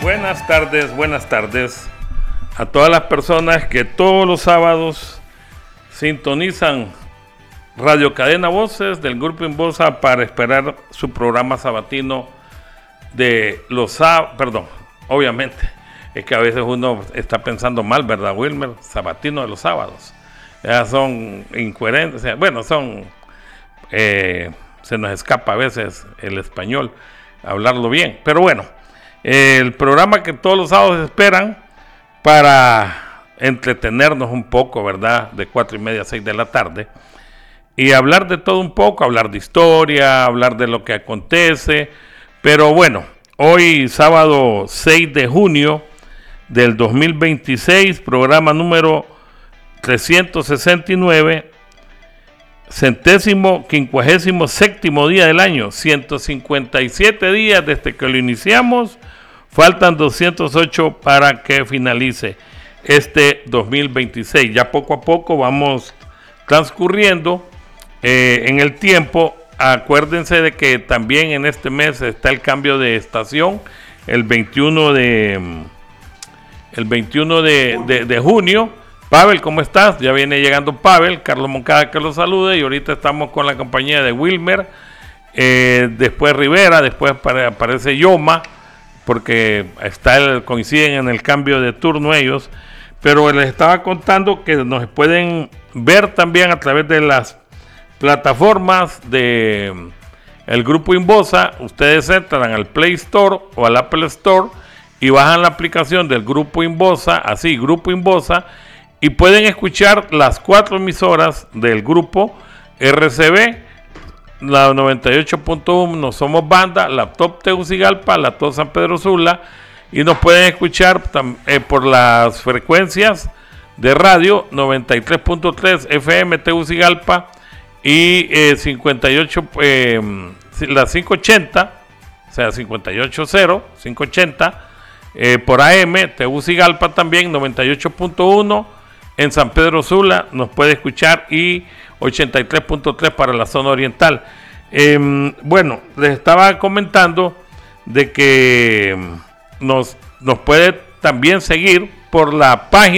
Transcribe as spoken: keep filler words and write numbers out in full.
Buenas tardes, buenas tardes a todas las personas que todos los sábados sintonizan Radio Cadena Voces del Grupo Inbosa para esperar su programa sabatino de los sábados, perdón, obviamente, es que a veces uno está pensando mal, ¿verdad, Wilmer? Sabatino de los sábados. Ya son incoherentes, bueno, son, eh, se nos escapa a veces el español, hablarlo bien, pero bueno, el programa que todos los sábados esperan para entretenernos un poco, ¿verdad? De cuatro y media a seis de la tarde, y hablar de todo un poco, hablar de historia, hablar de lo que acontece, pero bueno, hoy sábado seis de junio del dos mil veintiséis, programa número trescientos sesenta y nueve, centésimo quincuagésimo séptimo día del año, ciento cincuenta y siete días desde que lo iniciamos, faltan doscientos ocho para que finalice este dos mil veintiséis. Ya poco a poco vamos transcurriendo eh, en el tiempo. Acuérdense de que también en este mes está el cambio de estación, el veintiuno de el veintiuno de, de, de junio. Pavel, ¿cómo estás? Ya viene llegando Pavel, Carlos Moncada que lo salude, y ahorita estamos con la compañía de Wilmer, eh, después Rivera, después aparece Yoma, porque está el, coinciden en el cambio de turno ellos, pero les estaba contando que nos pueden ver también a través de las plataformas de el Grupo Inbosa. Ustedes entran al Play Store o al Apple Store y bajan la aplicación del Grupo Inbosa, así, Grupo Inbosa, y pueden escuchar las cuatro emisoras del grupo: R C B, la noventa y ocho punto uno, Somos Banda, la Top Tegucigalpa, la Top San Pedro Sula, y nos pueden escuchar tam, eh, por las frecuencias de radio noventa y tres punto tres F M Tegucigalpa y eh, cincuenta y ocho, eh, la quinientos ochenta, o sea cincuenta y ocho cero, quinientos ochenta eh, por A M Tegucigalpa también, noventa y ocho punto uno en San Pedro Sula nos puede escuchar, y ochenta y tres punto tres para la zona oriental. Eh, bueno, les estaba comentando de que nos, nos puede también seguir por la página